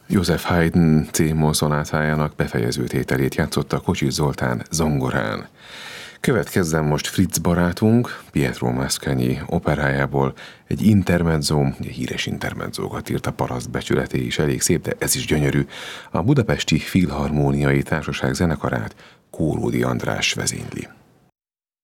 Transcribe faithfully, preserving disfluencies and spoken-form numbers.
Joseph Haydn C-moll szonátájának befejező tételét játszotta Kocsis Zoltán zongorán. Következzen most Fritz barátunk, Pietro Mascagni operájából egy intermezzo, híres intermezzókat írt a Paraszt becsületé is elég szép, de ez is gyönyörű. A Budapesti Filharmóniai Társaság zenekarát Kóródi András vezényli.